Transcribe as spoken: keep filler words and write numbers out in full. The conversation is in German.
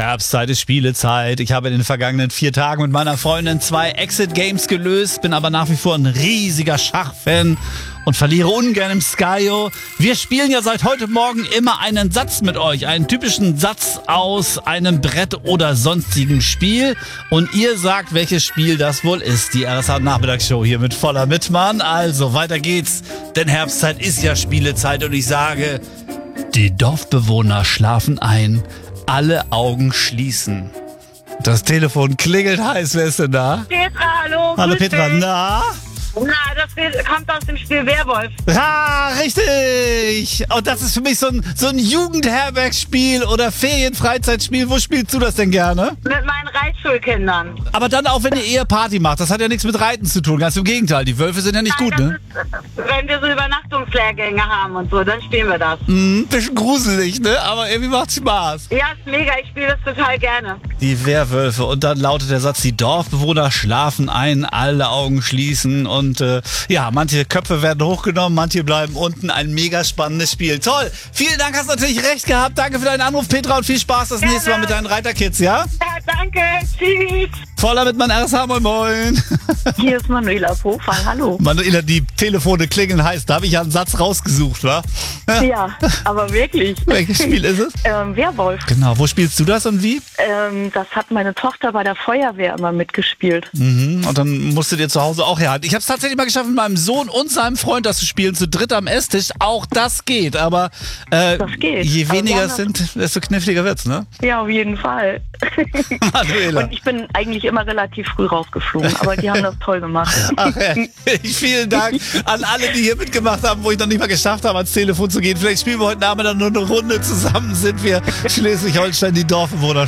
Herbstzeit ist Spielezeit. Ich habe in den vergangenen vier Tagen mit meiner Freundin zwei Exit-Games gelöst, bin aber nach wie vor ein riesiger Schachfan und verliere ungern im Skyo. Wir spielen ja seit heute Morgen immer einen Satz mit euch, einen typischen Satz aus einem Brett oder sonstigen Spiel. Und ihr sagt, welches Spiel das wohl ist. Die R S A-Nachmittagsshow hier mit voller Mitmann. Also, weiter geht's, denn Herbstzeit ist ja Spielezeit und ich sage, die Dorfbewohner schlafen ein, alle Augen schließen. Das Telefon klingelt heiß, wer ist denn da? Petra, hallo. Hallo grüß Petra, dich. na? Na, das Spiel kommt aus dem Spiel Werwolf. Ja, richtig. Und das ist für mich so ein, so ein Jugendherbergsspiel oder Ferienfreizeitspiel. Wo spielst du das denn gerne? Mit meinen Reitschulkindern. Aber dann auch, wenn ihr eher Party macht. Das hat ja nichts mit Reiten zu tun. Ganz im Gegenteil. Die Wölfe sind ja nicht Nein, gut, das ne? ist, wenn wir so Übernachtungslehrgänge haben und so, dann spielen wir das. Hm, bisschen gruselig, ne? Aber irgendwie macht's Spaß. Ja, ist mega. Ich spiele das total gerne. Die Werwölfe. Und dann lautet der Satz, die Dorfbewohner schlafen ein, alle Augen schließen. Und äh, ja, manche Köpfe werden hochgenommen, manche bleiben unten. Ein mega spannendes Spiel. Toll. Vielen Dank, hast natürlich recht gehabt. Danke für deinen Anruf, Petra. Und viel Spaß das Gerne. nächste Mal mit deinen Reiterkids, ja? Ja, danke. Tschüss. Voller mit meinem R S H, moin moin. Hier ist Manuela Pofall, hallo. Manuela, die Telefone klingeln heiß. Da habe ich ja einen Satz rausgesucht, wa? Ja, aber wirklich. Welches Spiel ist es? Ähm, Werwolf. Genau, wo spielst du das und wie? Ähm, das hat meine Tochter bei der Feuerwehr immer mitgespielt. Mhm. Und dann musstet ihr zu Hause auch herhalten. Ich habe es tatsächlich mal geschafft, mit meinem Sohn und seinem Freund das zu spielen, zu dritt am Esstisch. Auch das geht, aber äh, Das geht. je Aber weniger wir es haben sind, desto kniffliger wird's, ne? Ja, auf jeden Fall. Manuela. Und ich bin eigentlich immer relativ früh rausgeflogen, aber die haben das toll gemacht. Ach, hey. Vielen Dank an alle, die hier mitgemacht haben, wo ich noch nicht mal geschafft habe, ans Telefon zu gehen. Vielleicht spielen wir heute Abend dann nur eine Runde. Zusammen sind wir Schleswig-Holstein, die Dorfbewohner.